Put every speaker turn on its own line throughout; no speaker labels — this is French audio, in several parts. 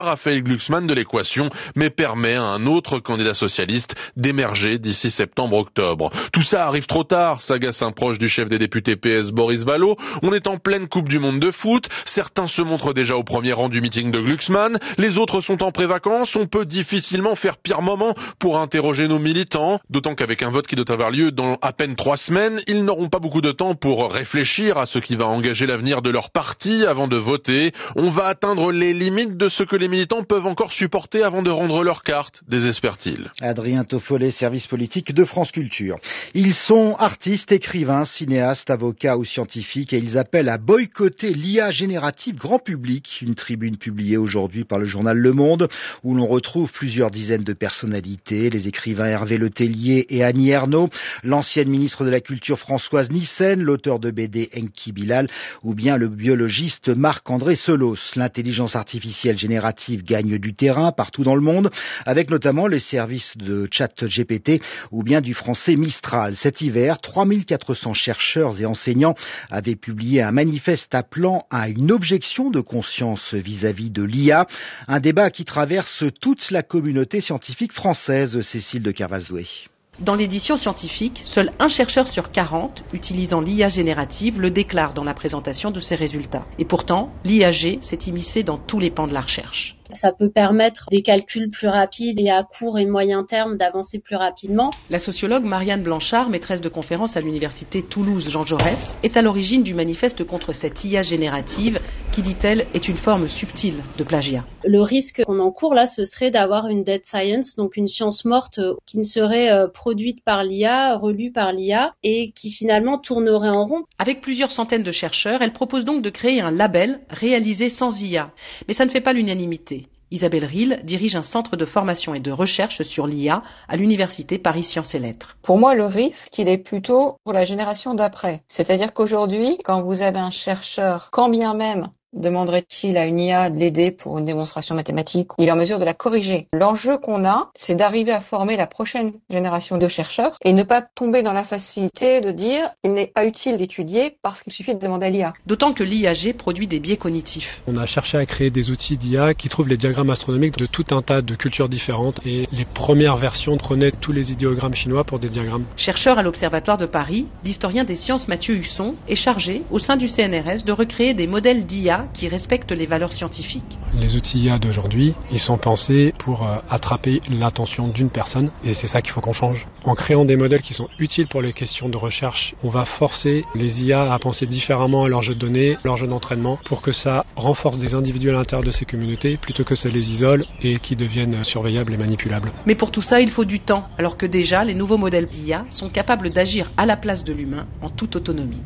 Raphaël Glucksmann de l'équation, mais permet à un autre candidat socialiste d'émerger d'ici septembre-octobre. Tout ça arrive trop tard, s'agace un proche du chef des députés PS Boris Vallaud. On est en pleine Coupe du Monde de foot, certains se montrent déjà au premier rang du meeting de Glucksmann, les autres sont en pré-vacances, on peut difficilement faire pire moment pour interroger nos militants, d'autant qu'avec un vote qui doit avoir lieu dans à peine 3 semaines, ils n'auront pas beaucoup de temps pour réfléchir à ce qui va engager l'avenir de leur parti avant de voter. On va atteindre les limites de ce que les militants peuvent encore supporter avant de rendre leur carte, désespère-t-il.
Adrien Toffolet, service politique de France Culture. Ils sont artistes, écrivains, cinéastes, avocats ou scientifiques et ils appellent à boycotter l'IA générative grand public. Une tribune publiée aujourd'hui par le journal Le Monde où l'on retrouve plusieurs dizaines de personnalités, les écrivains Hervé Letellier et Annie Ernaux, l'ancienne ministre de la Culture Françoise Nyssen, l'auteur de BD Enki Bilal ou bien le biologiste Marc-André Solos. L'intelligence artificielle générative gagne du terrain partout dans le monde, avec notamment les services de ChatGPT ou bien du français Mistral. Cet hiver, 3400 chercheurs et enseignants avaient publié un manifeste appelant à une objection de conscience vis-à-vis de l'IA, un débat qui traverse toute la communauté scientifique française, Cécile de Kervasdoué.
Dans l'édition scientifique, seul un chercheur sur 40 utilisant l'IA générative le déclare dans la présentation de ses résultats. Et pourtant, l'IAG s'est immiscé dans tous les pans de la recherche.
Ça peut permettre des calculs plus rapides et à court et moyen terme d'avancer plus rapidement.
La sociologue Marianne Blanchard, maîtresse de conférence à l'université Toulouse Jean Jaurès, est à l'origine du manifeste contre cette IA générative qui, dit-elle, est une forme subtile de plagiat.
Le risque qu'on encourt là, ce serait d'avoir une dead science, donc une science morte qui ne serait produite par l'IA, relue par l'IA et qui finalement tournerait en rond.
Avec plusieurs centaines de chercheurs, elle propose donc de créer un label réalisé sans IA. Mais ça ne fait pas l'unanimité. Isabelle Rille dirige un centre de formation et de recherche sur l'IA à l'université Paris Sciences et Lettres.
Pour moi, le risque, il est plutôt pour la génération d'après. C'est-à-dire qu'aujourd'hui, quand vous avez un chercheur, quand bien même demanderait-il à une IA de l'aider pour une démonstration mathématique, il est en mesure de la corriger. L'enjeu qu'on a, c'est d'arriver à former la prochaine génération de chercheurs et ne pas tomber dans la facilité de dire il n'est pas utile d'étudier parce qu'il suffit de demander à l'IA.
D'autant que l'IAG produit des biais cognitifs.
On a cherché à créer des outils d'IA qui trouvent les diagrammes astronomiques de tout un tas de cultures différentes et les premières versions prenaient tous les idéogrammes chinois pour des diagrammes.
Chercheur à l'Observatoire de Paris, l'historien des sciences Mathieu Husson est chargé, au sein du CNRS, de recréer des modèles d'IA qui respectent les valeurs scientifiques.
Les outils IA d'aujourd'hui, ils sont pensés pour attraper l'attention d'une personne et c'est ça qu'il faut qu'on change. En créant des modèles qui sont utiles pour les questions de recherche, on va forcer les IA à penser différemment à leur jeu de données, leur jeu d'entraînement pour que ça renforce des individus à l'intérieur de ces communautés plutôt que ça les isole et qui deviennent surveillables et manipulables.
Mais pour tout ça, il faut du temps, alors que déjà, les nouveaux modèles d'IA sont capables d'agir à la place de l'humain en toute autonomie.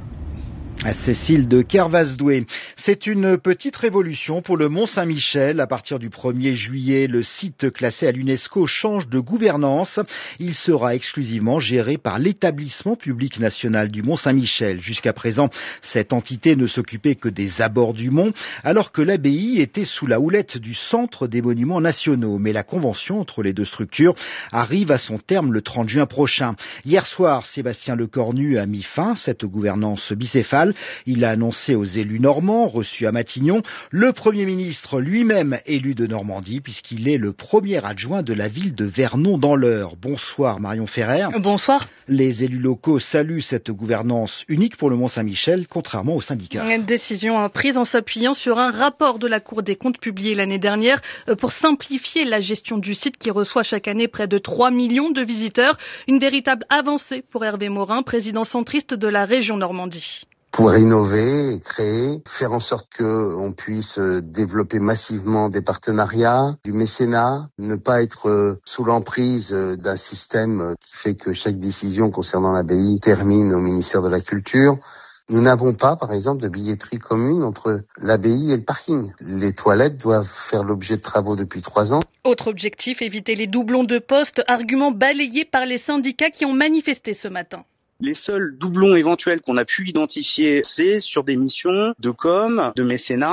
Cécile de Kervasdoué. C'est une petite révolution pour le Mont-Saint-Michel. À partir du 1er juillet, le site classé à l'UNESCO change de gouvernance. Il sera exclusivement géré par l'établissement public national du Mont-Saint-Michel. Jusqu'à présent, cette entité ne s'occupait que des abords du mont, alors que l'abbaye était sous la houlette du Centre des monuments nationaux. Mais la convention entre les deux structures arrive à son terme le 30 juin prochain. Hier soir, Sébastien Lecornu a mis fin à cette gouvernance bicéphale. Il a annoncé aux élus normands reçus à Matignon, le Premier ministre lui-même élu de Normandie puisqu'il est le premier adjoint de la ville de Vernon dans l'Eure. Bonsoir Marion Ferrer.
Bonsoir.
Les élus locaux saluent cette gouvernance unique pour le Mont-Saint-Michel, contrairement aux syndicats.
Une décision prise en s'appuyant sur un rapport de la Cour des comptes publié l'année dernière pour simplifier la gestion du site qui reçoit chaque année près de 3 millions de visiteurs. Une véritable avancée pour Hervé Morin, président centriste de la région Normandie.
Pouvoir innover, créer, faire en sorte qu'on puisse développer massivement des partenariats, du mécénat, ne pas être sous l'emprise d'un système qui fait que chaque décision concernant l'abbaye termine au ministère de la Culture. Nous n'avons pas, par exemple, de billetterie commune entre l'abbaye et le parking. Les toilettes doivent faire l'objet de travaux depuis 3 ans.
Autre objectif, éviter les doublons de postes, argument balayé par les syndicats qui ont manifesté ce matin.
Les seuls doublons éventuels qu'on a pu identifier, c'est sur des missions de com, de mécénat.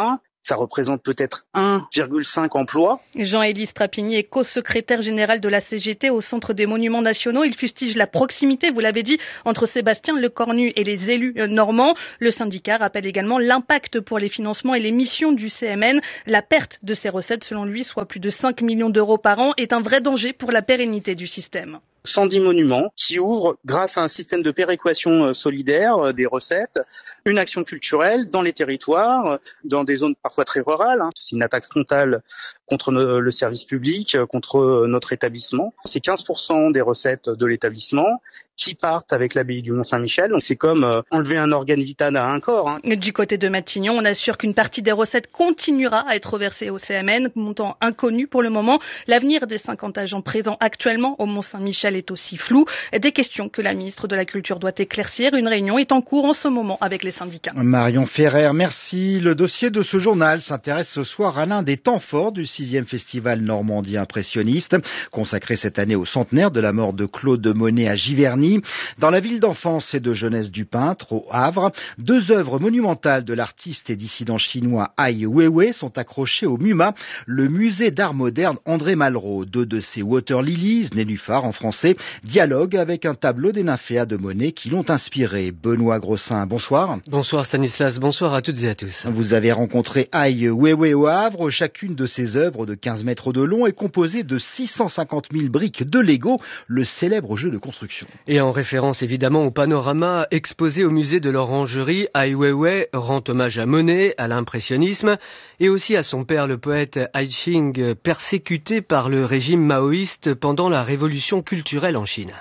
Ça représente peut-être 1,5 emplois.
Jean-Élie Strapigny est co-secrétaire général de la CGT au Centre des Monuments Nationaux. Il fustige la proximité, vous l'avez dit, entre Sébastien Lecornu et les élus normands. Le syndicat rappelle également l'impact pour les financements et les missions du CMN. La perte de ses recettes, selon lui, soit plus de 5 millions d'euros par an, est un vrai danger pour la pérennité du système.
110 monuments qui ouvrent, grâce à un système de péréquation solidaire des recettes, une action culturelle dans les territoires, dans des zones parfois très rurales. C'est une attaque frontale contre le service public, contre notre établissement. C'est 15% des recettes de l'établissement qui partent avec l'abbaye du Mont-Saint-Michel. Donc c'est comme enlever un organe vital à un corps.
Du côté de Matignon, on assure qu'une partie des recettes continuera à être versée au CMN, montant inconnu pour le moment. L'avenir des 50 agents présents actuellement au Mont-Saint-Michel est aussi flou. Des questions que la ministre de la Culture doit éclaircir. Une réunion est en cours en ce moment avec les syndicats.
Marion Ferrer, merci. Le dossier de ce journal s'intéresse ce soir à l'un des temps forts du 6e Festival Normandie Impressionniste, consacré cette année au centenaire de la mort de Claude Monet à Giverny. Dans la ville d'enfance et de jeunesse du peintre, au Havre, 2 œuvres monumentales de l'artiste et dissident chinois Ai Weiwei sont accrochées au MUMA, le musée d'art moderne André Malraux. 2 de ces Water Lilies, nénuphars en français, dialoguent avec un tableau des nymphéas de Monet qui l'ont inspiré. Benoît Grossin, bonsoir.
Bonsoir Stanislas, bonsoir à toutes et à tous.
Vous avez rencontré Ai Weiwei au Havre. Chacune de ces œuvres de 15 mètres de long est composée de 650 000 briques de Lego, le célèbre jeu de construction.
Et en référence évidemment au panorama exposé au musée de l'Orangerie, Ai Weiwei rend hommage à Monet, à l'impressionnisme et aussi à son père le poète Ai Qing, persécuté par le régime maoïste pendant la révolution culturelle en Chine.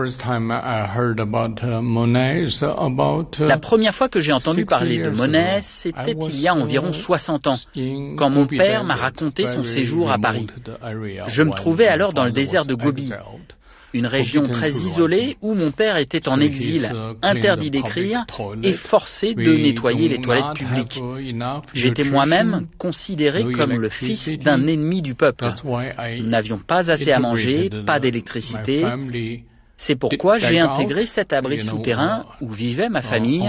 La première fois que j'ai entendu parler de Monet, c'était il y a environ 60 ans, quand mon père m'a raconté son séjour à Paris. Je me trouvais alors dans le désert de Gobi, une région très isolée où mon père était en exil, interdit d'écrire et forcé de nettoyer les toilettes publiques. J'étais moi-même considéré comme le fils d'un ennemi du peuple. Nous n'avions pas assez à manger, pas d'électricité. C'est pourquoi j'ai intégré cet abri souterrain où vivait ma famille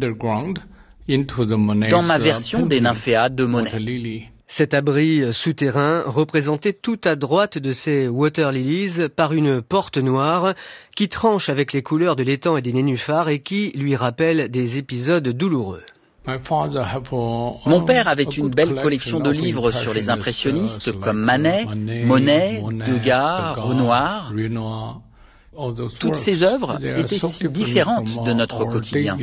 dans ma version des nymphéas de Monet.
Cet abri souterrain représentait tout à droite de ces Water Lilies par une porte noire qui tranche avec les couleurs de l'étang et des nénuphars et qui lui rappelle des épisodes douloureux.
Mon père avait une belle collection de livres sur les impressionnistes comme Manet, Monet, Degas, Renoir. Toutes ces œuvres étaient si différentes de notre quotidien.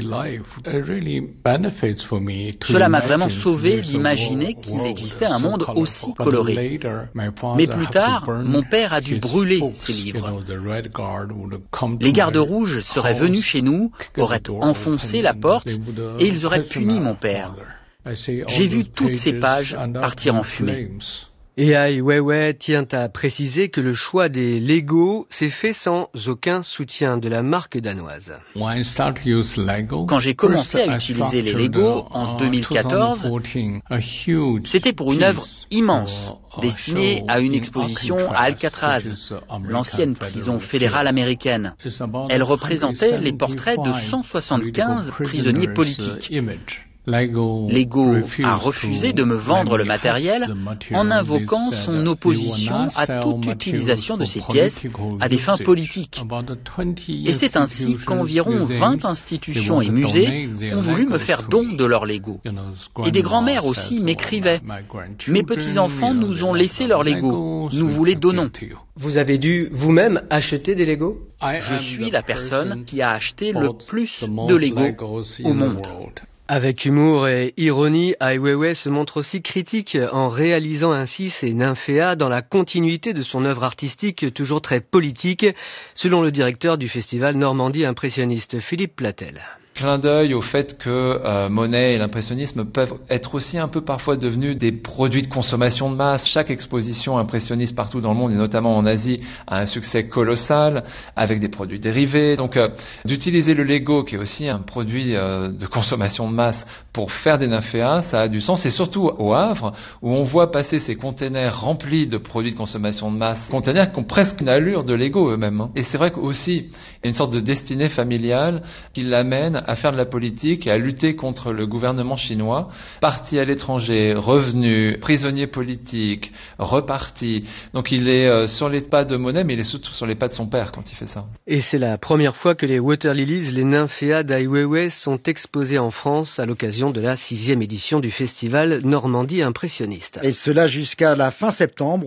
Cela m'a vraiment sauvé d'imaginer qu'il existait un monde aussi coloré. Mais plus tard, mon père a dû brûler ces livres. Les gardes rouges seraient venus chez nous, auraient enfoncé la porte et ils auraient puni mon père. J'ai vu toutes ces pages partir en fumée.
Et Ai Weiwei tient à préciser que le choix des Lego s'est fait sans aucun soutien de la marque danoise.
Quand j'ai commencé à utiliser les Lego en 2014, c'était pour une œuvre immense, destinée à une exposition à Alcatraz, l'ancienne prison fédérale américaine. Elle représentait les portraits de 175 prisonniers politiques. Lego a refusé de me vendre le matériel en invoquant son opposition à toute utilisation de ces pièces à des fins politiques. Et c'est ainsi qu'environ 20 institutions et musées ont voulu me faire don de leurs Lego. Et des grands-mères aussi m'écrivaient. Mes petits-enfants nous ont laissé leurs Lego. Nous vous les donnons.
Vous avez dû vous-même acheter des Lego ?
Je suis la personne qui a acheté le plus de Lego au monde.
Avec humour et ironie, Ai Weiwei se montre aussi critique en réalisant ainsi ses nymphéas dans la continuité de son œuvre artistique toujours très politique, selon le directeur du festival Normandie Impressionniste, Philippe Platel.
Clin d'œil au fait que Monet et l'impressionnisme peuvent être aussi un peu parfois devenus des produits de consommation de masse. Chaque exposition impressionniste partout dans le monde, et notamment en Asie, a un succès colossal, avec des produits dérivés. Donc d'utiliser le Lego, qui est aussi un produit de consommation de masse, pour faire des nymphéas, ça a du sens. Et surtout au Havre, où on voit passer ces containers remplis de produits de consommation de masse, containers qui ont presque une allure de Lego eux-mêmes. Et c'est vrai qu'aussi, il y a une sorte de destinée familiale qui l'amène à faire de la politique et à lutter contre le gouvernement chinois, parti à l'étranger, revenu, prisonnier politique, reparti. Donc il est sur les pas de Monet, mais il est surtout sur les pas de son père quand il fait ça.
Et c'est la première fois que les Water Lilies, les nymphéas d'Ai Weiwei, sont exposés en France à l'occasion de la 6e édition du festival Normandie Impressionniste.
Et cela jusqu'à la fin septembre.